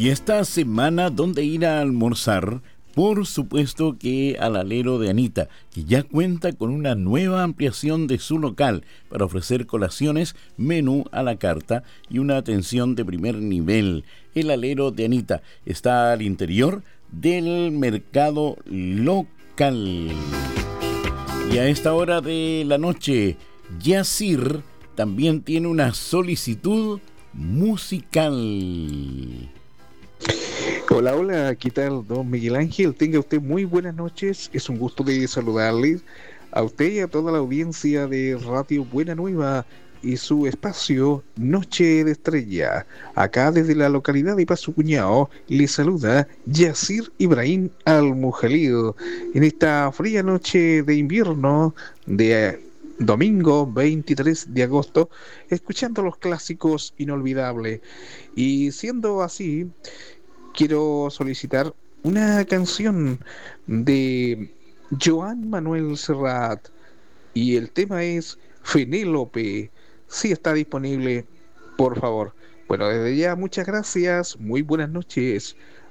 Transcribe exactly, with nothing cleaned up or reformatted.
Y esta semana, ¿dónde ir a almorzar? Por supuesto que al alero de Anita, que ya cuenta con una nueva ampliación de su local para ofrecer colaciones, menú a la carta y una atención de primer nivel. El alero de Anita está al interior del mercado local. Y a esta hora de la noche, Yacir también tiene una solicitud musical. Hola, hola, ¿qué tal, don Miguel Ángel? Tenga usted muy buenas noches. Es un gusto de saludarle a usted y a toda la audiencia de Radio Buena Nueva y su espacio Noche de Estrella. Acá desde la localidad de Paso Cuñao le saluda Yacir Ibrahim Al-Mujalid en esta fría noche de invierno de domingo veintitrés de agosto, escuchando los clásicos inolvidables. Y siendo así, quiero solicitar una canción de Joan Manuel Serrat y el tema es Fenélope. Si está disponible, por favor. Bueno, desde ya muchas gracias, muy buenas noches.